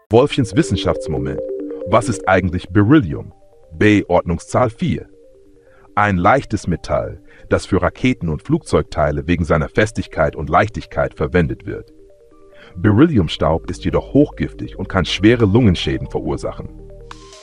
Wolfchens Wissenschaftsmoment. Was ist eigentlich Beryllium? B. Ordnungszahl 4. Ein leichtes Metall, das für Raketen und Flugzeugteile wegen seiner Festigkeit und Leichtigkeit verwendet wird. Berylliumstaub ist jedoch hochgiftig und kann schwere Lungenschäden verursachen.